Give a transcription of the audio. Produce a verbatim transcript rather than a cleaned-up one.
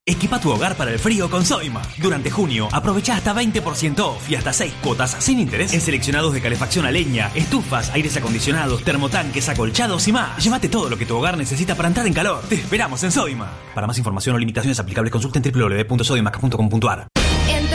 Equipa tu hogar para el frío con Sodimac. Durante junio, aprovecha hasta veinte por ciento off y hasta seis cuotas sin interés en seleccionados de calefacción a leña, estufas, aires acondicionados, termotanques, acolchados y más. Llévate todo lo que tu hogar necesita para entrar en calor. Te esperamos en Sodimac. Para más información o limitaciones aplicables, consulten doble u doble u doble u punto sodimac punto com punto a r.